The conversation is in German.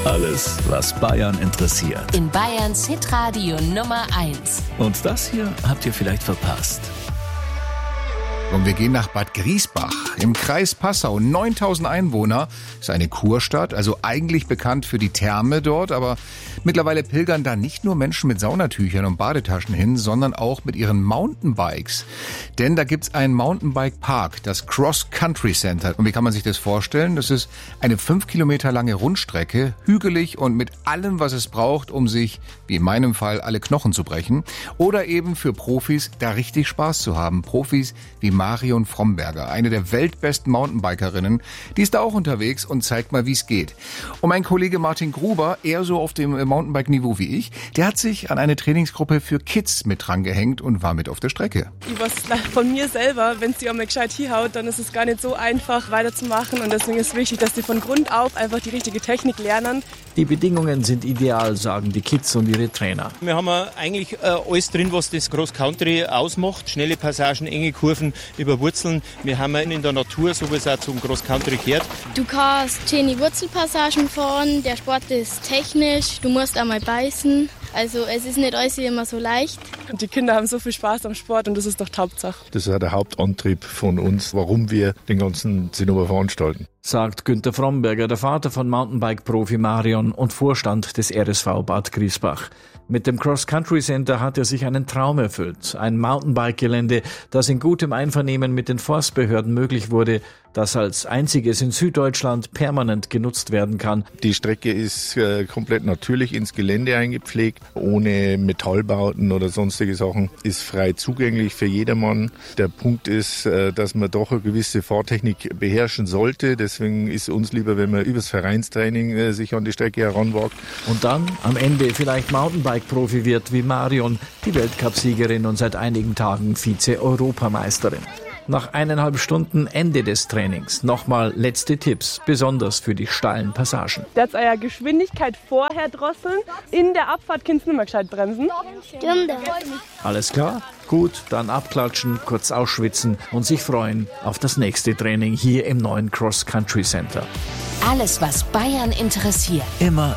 Alles, was Bayern interessiert. In Bayerns Hitradio Nummer 1. Und das hier habt ihr vielleicht verpasst. Und wir gehen nach Bad Griesbach im Kreis Passau. 9000 Einwohner, ist eine Kurstadt, also eigentlich bekannt für die Therme dort. Aber mittlerweile pilgern da nicht nur Menschen mit Saunatüchern und Badetaschen hin, sondern auch mit ihren Mountainbikes. Denn da gibt's einen Mountainbike-Park, das Cross Country Center. Und wie kann man sich das vorstellen? Das ist eine 5 Kilometer lange Rundstrecke, hügelig und mit allem, was es braucht, um sich, wie in meinem Fall, alle Knochen zu brechen. Oder eben für Profis, da richtig Spaß zu haben. Profis wie Marion Fromberger, eine der weltbesten Mountainbikerinnen, die ist da auch unterwegs und zeigt mal, wie es geht. Und mein Kollege Martin Gruber, eher so auf dem Mountainbike-Niveau wie ich, der hat sich an eine Trainingsgruppe für Kids mit drangehängt und war mit auf der Strecke. Ich weiß von mir selber, wenn es die einmal gescheit hinhaut, dann ist es gar nicht so einfach weiterzumachen und deswegen ist es wichtig, dass die von Grund auf einfach die richtige Technik lernen. Die Bedingungen sind ideal, sagen die Kids und ihre Trainer. Wir haben eigentlich alles drin, was das Cross Country ausmacht. Schnelle Passagen, enge Kurven, über Wurzeln. Wir haben in der Natur, so wie es auch zum Cross Country gehört. Du kannst schöne Wurzelpassagen fahren, der Sport ist technisch, du musst einmal beißen. Also es ist nicht alles immer so leicht. Und die Kinder haben so viel Spaß am Sport und das ist doch die Hauptsache. Das ist ja der Hauptantrieb von uns, warum wir den ganzen Zinnober veranstalten. Sagt Günther Fromberger, der Vater von Mountainbike-Profi Marion und Vorstand des RSV Bad Griesbach. Mit dem Cross Country Center hat er sich einen Traum erfüllt. Ein Mountainbike-Gelände, das in gutem Einvernehmen mit den Forstbehörden möglich wurde, das als einziges in Süddeutschland permanent genutzt werden kann. Die Strecke ist komplett natürlich ins Gelände eingepflegt, ohne Metallbauten oder sonstige Sachen, ist frei zugänglich für jedermann. Der Punkt ist, dass man doch eine gewisse Fahrtechnik beherrschen sollte. Deswegen ist uns lieber, wenn man übers Vereinstraining sich an die Strecke heranwagt. Und dann am Ende vielleicht Mountainbike-Profi wird wie Marion, die Weltcupsiegerin und seit einigen Tagen Vize-Europameisterin. Nach 1,5 Stunden Ende des Trainings nochmal letzte Tipps, besonders für die steilen Passagen. Jetzt eure Geschwindigkeit vorher drosseln, in der Abfahrt kannst du nicht mehr gescheit bremsen. Alles klar? Gut, dann abklatschen, kurz ausschwitzen und sich freuen auf das nächste Training hier im neuen Cross Country Center. Alles, was Bayern interessiert. Immer